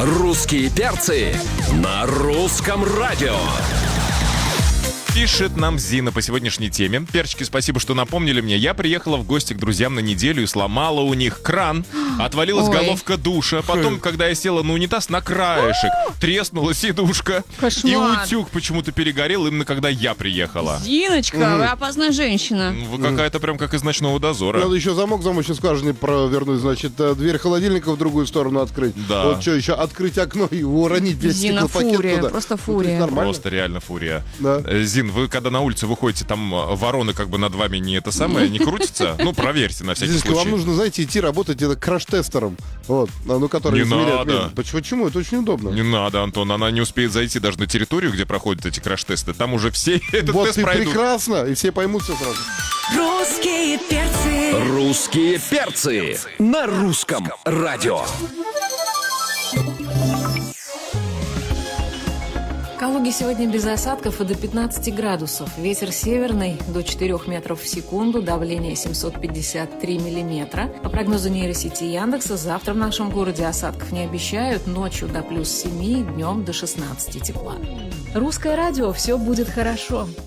Русские перцы на русском радио. Пишет нам Зина по сегодняшней теме. Перчики, спасибо, что напомнили мне. Я приехала в гости к друзьям на неделю и сломала у них кран. Отвалилась головка душа. Потом, когда я села на унитаз, на краешек треснула сидушка. Кошмар. И утюг почему-то перегорел именно когда я приехала. Зиночка, вы опасная женщина. Вы какая-то прям как из «Ночного дозора». Надо еще замок в замочной скважине провернуть, значит, дверь холодильника в другую сторону открыть. Да. Вот что, еще открыть окно и уронить весь Зина, стеклопакет фурия, туда. просто Ну, фурия. нормально. Просто реально фурия. Да. Зин, вы когда на улице выходите, там вороны как бы над вами не это самое, не крутятся? Ну, проверьте на всякий Зиночка, случай. вам нужно, знаете, идти работать это краш-тестером. Вот, ну, который Не измеряет надо. время. Почему? Это очень удобно. Не надо, Антон, она не успеет зайти даже на территорию, где проходят эти краш-тесты. Там уже все этот Вот тест и пройдут. прекрасно, и все поймут все сразу. Русские перцы. Русские перцы на русском радио. Калуги сегодня без осадков и до 15 градусов. Ветер северный до 4 метров в секунду, давление 753 миллиметра. По прогнозу нейросети Яндекса, завтра в нашем городе осадков не обещают. Ночью до плюс 7, днем до 16 тепла. Русское радио, все будет хорошо.